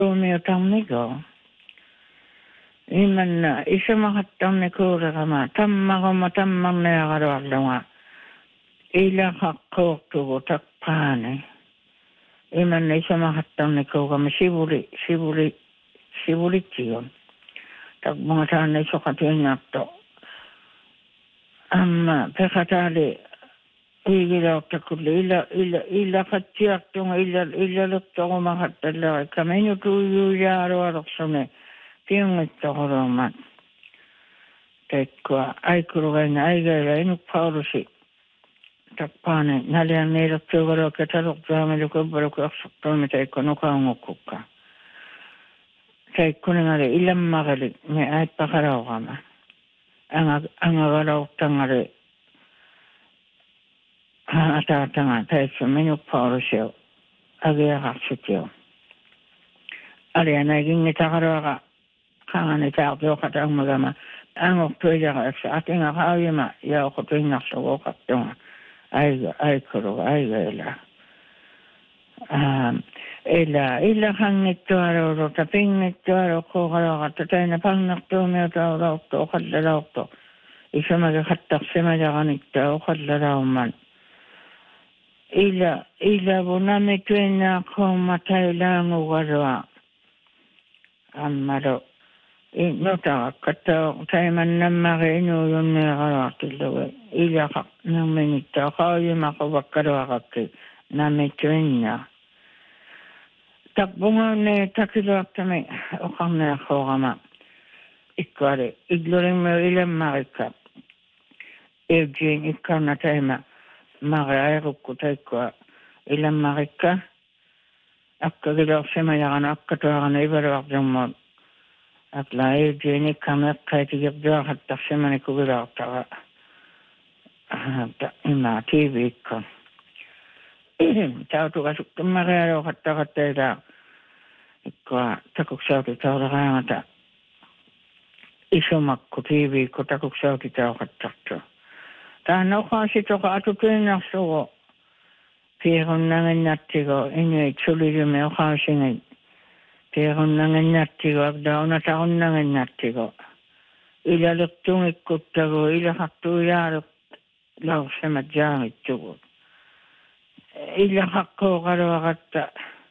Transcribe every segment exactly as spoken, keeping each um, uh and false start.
tuomiotammiko. Imanna isamahattamne kuuragama tammagama tammanne agaruallama ila haqqoqtugu takpaane. Imanna isamahattamne kuugama sibuli sibuli sibulittigon. Takmataanne sokatinnatto. Amma pekataali iigilauttakkulle ila ila ila kattiartunga ila ila luttoguma hattalla kamenu tuyu yaaruaroksune tiungittogoromat tekkua aikurugaina aigaila inuk paurusi takpaane nalian niiluttugoro ketaluktuamelu kubbaruku aksuktuami teikko nukaungukukka teikkuningari ilammagali me aippakaraugama anga anga galauttangari ataatanga taitsu minuk paurusio agiaqarsutio alianagingi taqaruaqa qangani taaqtuoqataangmagama angortuilaqa atinga qauyima yaoqutuinnarsugoqartunga aiga aikuruga aigaila um ila ila hangittuaruuru tapingittuaru qoqaloqarta taina pannartuumiutaurauqtu oqallalauqtu isamaga qattaqsimajaqanitta oqallalauman ila ila bunami tuina qoma tailangugarua ammaro inota katta taimannamari inu yunneqaruartillugu ila qaqnaminitta qauyima quvakkaruaqakki nami tuina takbungane takiluaktami oqarneaqoqama ikkari iglurimmu ilammarikka evjin ikkarna taima mari airukku taikkua ilammarikka akkagilorsimayaqana akkatuarana ivaluarjummo atla evjin ikkarna eqqaitigirduaqattarsimani kugilaortara ima tv ikka tautukasuktummarialuoqattaqattaila ikkua takuksauti taulaqaangata isumakku tiiviikku takuksauti tauqattartu taanoqaasitoqa atutuinnarsugu piirunnanginnattigo inuit sulilumi oqaasingit piirunnanginnattigo agdaunatarunnanginnattigo ilalertungikkuttagu ilaqartuuyaaluq lausimat jaangittugu ila haqqooqaruaqatta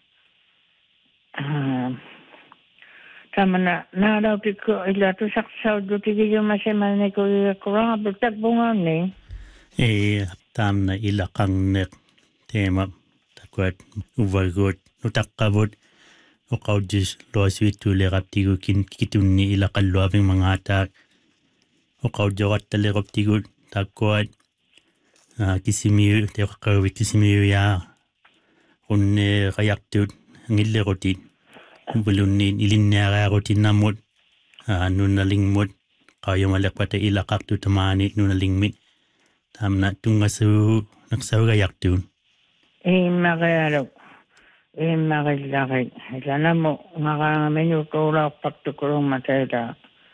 tamana naarautikku ila tusaqsauddutigiyumasemaniku iqraabu takbungani e tamna ila qanneq tema takuat uvagut nutaqqavut uqaudis loasvittuuleqaptigu kin kitunni ila qalluaving mangaataak uqaudjoqattaleqaptigu takkuat kisimiu teoqqaruvi kisimiu yaa unne qayartut ngillerutit bulunnin ilinniaraarutinnammut nunnalingmut qaayumaleqpata ilaqartu tamaani nunnalingmit tamna tungasuu naqsaugayartuun immaqalu immaqillaqit ilanamu ngaqaangaminu tuulaaqpartukurumataila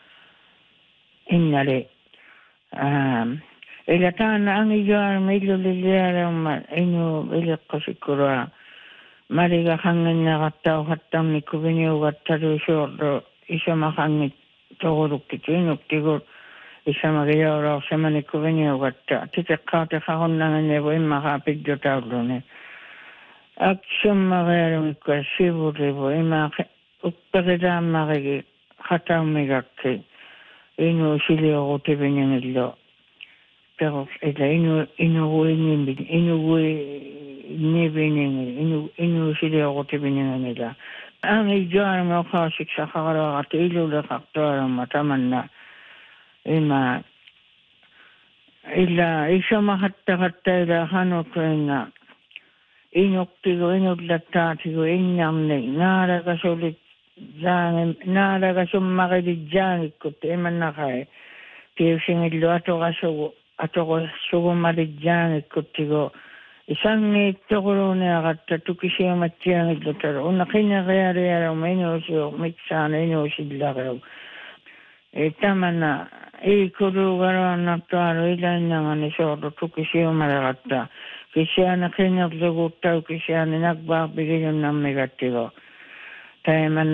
innali um ila taana angijoarma illuliliarama inu iliqqasikkurua mariga hanginnaqattauqattarnikuviniugattaru isuordo isamaqangit toqulukkitiinuktigut isamagiyauroorsamanikkuviniugatta titeqqaatiqarunnanganivu immaqa pidjutauluni aksummarialumikka sivurivu imaaqi uppeqitaammaqigi qataumigakki inu siliorutiviningillo pero ila inu inu wini inu wini inu inu siliorutiviningila angi joarma oqaasik saqaqaruaqat ilulaqartuarama tamanna ima ila isamaqattaqatta ila hanutuinga inuktigu inullattaatigu innarni naaraqasulit jaangim naaraqasummaqili jaangikkut imannaqai piusingillu atoqasugu atoqasugumalijjaangikkuttigu isangiittoquluuniaqatta tukisiumattiangillutaru unnaqinneqiariaruma inuusiu mitsaana inuusillaqeu itamana iikuluugaruannartuaru ilainnangani soorlu tukisiumalaqatta kisiana qinnerluguuttau kisiani nakbaarpigiyunnammigattigo taimana